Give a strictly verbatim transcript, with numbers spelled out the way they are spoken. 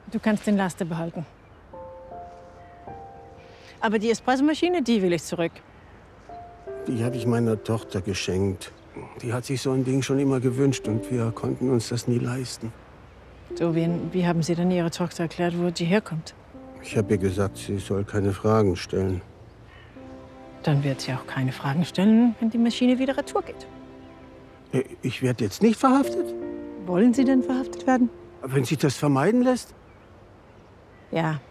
Du kannst den Laster behalten. Aber die Espressomaschine, die will ich zurück. Die habe ich meiner Tochter geschenkt. Die hat sich so ein Ding schon immer gewünscht und wir konnten uns das nie leisten. So, wie, wie haben Sie denn Ihrer Tochter erklärt, wo sie herkommt? Ich habe ihr gesagt, sie soll keine Fragen stellen. Dann wird sie auch keine Fragen stellen, wenn die Maschine wieder retour geht. Ich werde jetzt nicht verhaftet? Wollen Sie denn verhaftet werden? Wenn sich das vermeiden lässt? Ja,